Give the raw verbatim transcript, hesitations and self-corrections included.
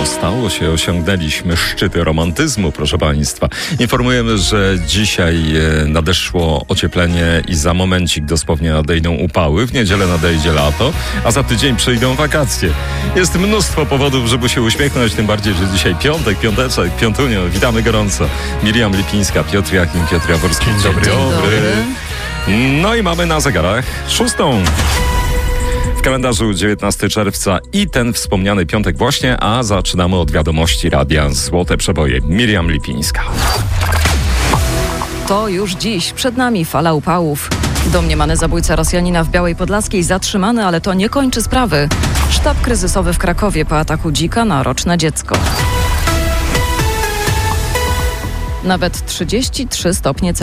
stało się, osiągnęliśmy szczyty romantyzmu, proszę Państwa. Informujemy, że dzisiaj nadeszło ocieplenie i za momencik dosłownie nadejdą upały. W niedzielę nadejdzie lato, a za tydzień przyjdą wakacje. Jest mnóstwo powodów, żeby się uśmiechnąć, tym bardziej, że dzisiaj piątek, piąteczek, piątunio. Witamy gorąco. Miriam Lipińska, Piotr Jachim, Piotr Jaworski. Dzień dobry. Dzień dobry. No i mamy na zegarach szóstą. W kalendarzu dziewiętnastego czerwca i ten wspomniany piątek właśnie, a zaczynamy od wiadomości radia Złote Przeboje. Miriam Lipińska. To już dziś. Przed nami fala upałów. Domniemany zabójca Rosjanina w Białej Podlaskiej zatrzymany, ale to nie kończy sprawy. Sztab kryzysowy w Krakowie po ataku dzika na roczne dziecko. Nawet trzydzieści trzy stopnie